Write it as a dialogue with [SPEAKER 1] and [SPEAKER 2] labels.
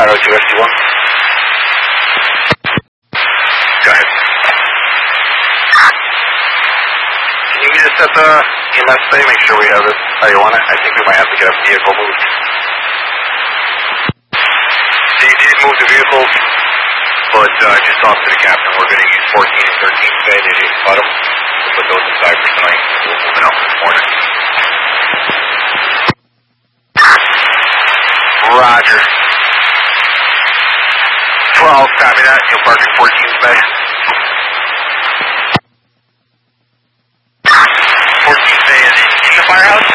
[SPEAKER 1] 502 SD1. Go ahead. Can you meet us at the EMS bay? Make sure we have it how you want it. I think we might have to get a vehicle moved. So you did move the vehicles, but just talk to the captain. We're going to use 14 and 13 today. They didn't cut them. We'll put those aside for tonight. We'll move it out this morning. Roger. 12, copy that. You'll park at 14th bay. 14th bay is in the firehouse?